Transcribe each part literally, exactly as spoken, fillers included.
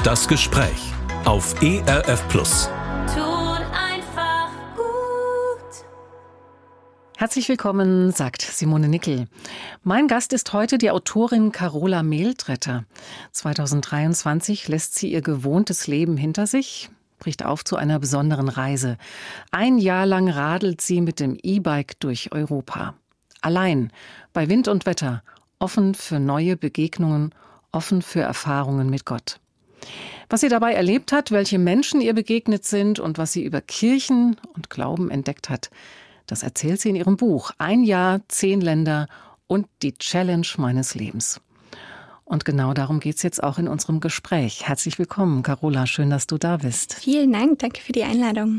Das Gespräch auf E R F Plus. Tut einfach gut. Herzlich willkommen, sagt Simone Nickel. Mein Gast ist heute die Autorin Carola Mehltretter. zweitausenddreiundzwanzig lässt sie ihr gewohntes Leben hinter sich, bricht auf zu einer besonderen Reise. Ein Jahr lang radelt sie mit dem E-Bike durch Europa. Allein, bei Wind und Wetter, offen für neue Begegnungen, offen für Erfahrungen mit Gott. Was sie dabei erlebt hat, welche Menschen ihr begegnet sind und was sie über Kirchen und Glauben entdeckt hat, das erzählt sie in ihrem Buch Ein Jahr, zehn Länder und die Challenge meines Lebens. Und genau darum geht es jetzt auch in unserem Gespräch. Herzlich willkommen, Carola, schön, dass du da bist. Vielen Dank, danke für die Einladung.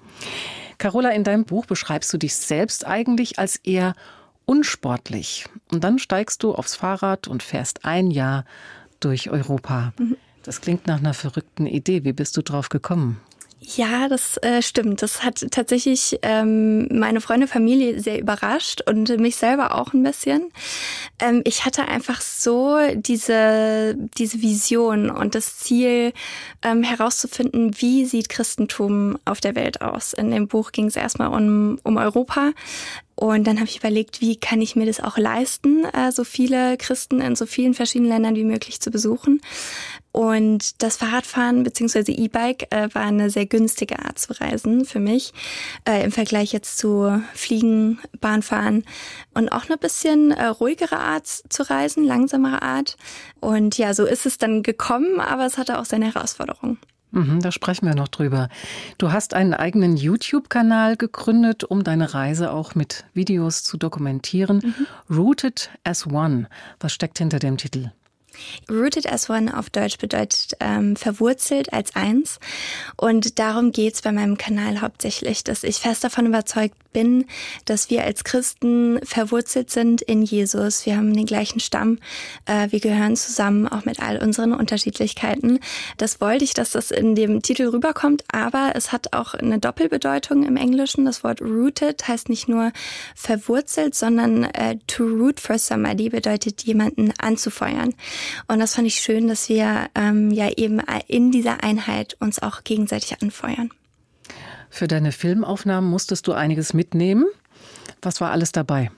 Carola, in deinem Buch beschreibst du dich selbst eigentlich als eher unsportlich. Und dann steigst du aufs Fahrrad und fährst ein Jahr durch Europa. Mhm. Das klingt nach einer verrückten Idee. Wie bist du drauf gekommen? Ja, das äh, stimmt. Das hat tatsächlich ähm, meine Freunde, Familie sehr überrascht und mich selber auch ein bisschen. Ähm, ich hatte einfach so diese diese Vision und das Ziel, ähm, herauszufinden, wie sieht Christentum auf der Welt aus. In dem Buch ging es erstmal um, um Europa. Und dann habe ich überlegt, wie kann ich mir das auch leisten, so viele Christen in so vielen verschiedenen Ländern wie möglich zu besuchen. Und das Fahrradfahren bzw. E-Bike war eine sehr günstige Art zu reisen für mich, im Vergleich jetzt zu Fliegen, Bahnfahren und auch eine bisschen ruhigere Art zu reisen, langsamere Art. Und ja, so ist es dann gekommen, aber es hatte auch seine Herausforderungen. Mhm, da sprechen wir noch drüber. Du hast einen eigenen YouTube-Kanal gegründet, um deine Reise auch mit Videos zu dokumentieren. Mhm. Rooted as One. Was steckt hinter dem Titel? Rooted as One auf Deutsch bedeutet ähm, verwurzelt als eins. Und darum geht's bei meinem Kanal hauptsächlich, dass ich fest davon überzeugt bin, dass wir als Christen verwurzelt sind in Jesus. Wir haben den gleichen Stamm. Äh, wir gehören zusammen, auch mit all unseren Unterschiedlichkeiten. Das wollte ich, dass das in dem Titel rüberkommt, aber es hat auch eine Doppelbedeutung im Englischen. Das Wort rooted heißt nicht nur verwurzelt, sondern äh, to root for somebody bedeutet, jemanden anzufeuern. Und das fand ich schön, dass wir ähm, ja eben in dieser Einheit uns auch gegenseitig anfeuern. Für deine Filmaufnahmen musstest du einiges mitnehmen. Was war alles dabei?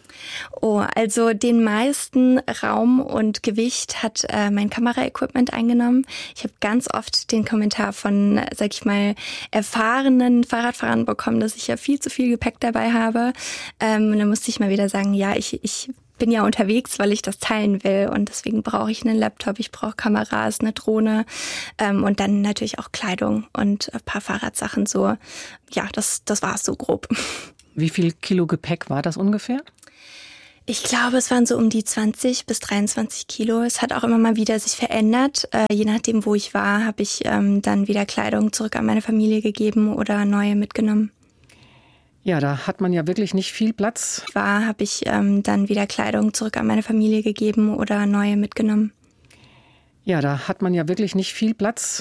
Oh, also den meisten Raum und Gewicht hat äh, mein Kameraequipment eingenommen. Ich habe ganz oft den Kommentar von, sag ich mal, erfahrenen Fahrradfahrern bekommen, dass ich ja viel zu viel Gepäck dabei habe. Ähm, und dann musste ich mal wieder sagen, ja, ich ich bin ja unterwegs, weil ich das teilen will und deswegen brauche ich einen Laptop, ich brauche Kameras, eine Drohne ähm, und dann natürlich auch Kleidung und ein paar Fahrradsachen so. Ja, das das war es so grob. Wie viel Kilo Gepäck war das ungefähr? Ich glaube, es waren so um die zwanzig bis dreiundzwanzig Kilo. Es hat auch immer mal wieder sich verändert. Äh, je nachdem, wo ich war, habe ich ähm, dann wieder Kleidung zurück an meine Familie gegeben oder neue mitgenommen. Ja, da hat man ja wirklich nicht viel Platz. War, habe ich ähm, dann wieder Kleidung zurück an meine Familie gegeben oder neue mitgenommen. Ja, da hat man ja wirklich nicht viel Platz.